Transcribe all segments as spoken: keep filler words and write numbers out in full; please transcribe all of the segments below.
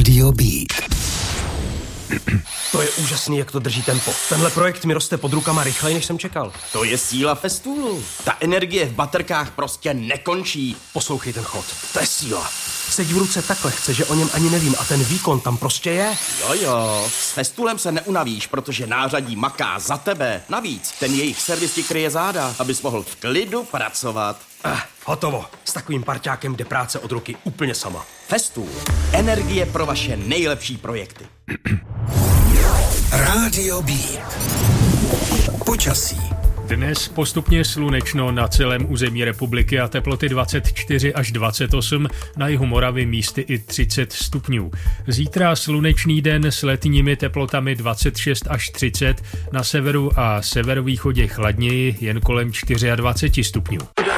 Rádio Beat. To je úžasný, jak to drží tempo. Tenhle projekt mi roste pod rukama rychleji, než jsem čekal. To je síla Festoolu. Ta energie v baterkách prostě nekončí. Poslouchej ten chod. To je síla. Seď v ruce tak lehce, že o něm ani nevím a ten výkon tam prostě je. Jo jo, s Festoolem se neunavíš, protože nářadí maká za tebe. Navíc, ten jejich servis ti kryje záda, abys mohl v klidu pracovat. Ah, hotovo. S takovým parťákem jde práce od ruky úplně sama. Festool. Energie pro vaše nejlepší projekty. Rádio Beat. Počasí. Dnes postupně slunečno na celém území republiky a teploty dvacet čtyři až dvacet osm, na jihu Moravy místy i třicet stupňů. Zítra slunečný den s letními teplotami dvacet šest až třicet, na severu a severovýchodě chladněji jen kolem dvacet čtyři stupňů.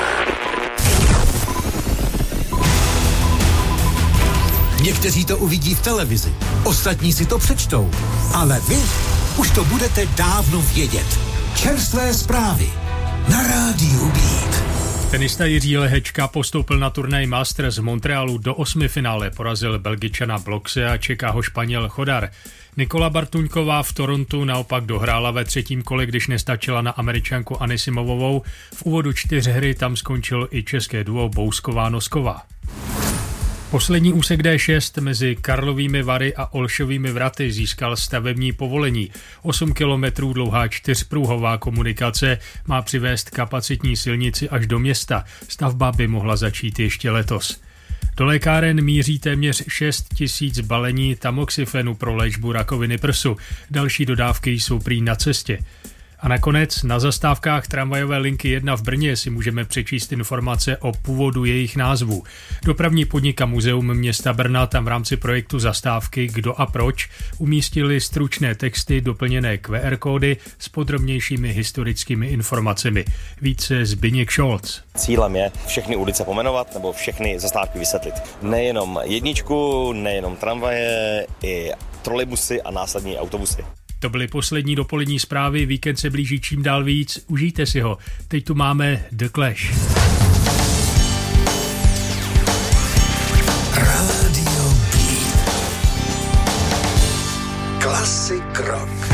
Někteří to uvidí v televizi, ostatní si to přečtou, ale vy už to budete dávno vědět. Čerstvé zprávy na Rádiu Beat. Tenista Jiří Lehečka postoupil na turnaj Masters v Montrealu do osmifinále, porazil Belgičana Bloxe a čeká ho Španěl Chodar. Nikola Bartuňková v Torontu naopak dohrála ve třetím kole, když nestačila na Američanku Anisimovovou. V úvodu čtyřhry tam skončil i české duo Bousková-Nosková. Poslední úsek D šest mezi Karlovými Vary a Olšovými Vraty získal stavební povolení. osm kilometrů dlouhá čtyřpruhová komunikace má přivést kapacitní silnici až do města. Stavba by mohla začít ještě letos. Do lékáren míří téměř šest tisíc balení tamoxifenu pro léčbu rakoviny prsu. Další dodávky jsou prý na cestě. A nakonec na zastávkách tramvajové linky jedna v Brně si můžeme přečíst informace o původu jejich názvů. Dopravní podnik a muzeum města Brna tam v rámci projektu Zastávky Kdo a proč umístili stručné texty doplněné Q R kódy s podrobnějšími historickými informacemi. Více Zbyněk Šolc. Cílem je všechny ulice pomenovat nebo všechny zastávky vysvětlit. Nejenom jedničku, nejenom tramvaje, i trolejbusy a následně autobusy. To byly poslední dopolední zprávy, víkend se blíží čím dál víc, užijte si ho. Teď tu máme The Clash. Rádio Beat. Classic rock.